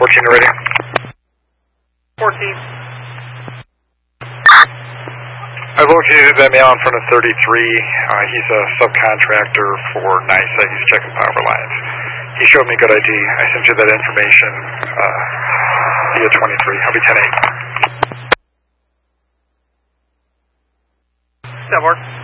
14 ready. 14. I located that male in front of 33. He's a subcontractor for NYSA. He's checking power lines. He showed me good ID. I sent you that information via 23. I'll be 10-8. That works.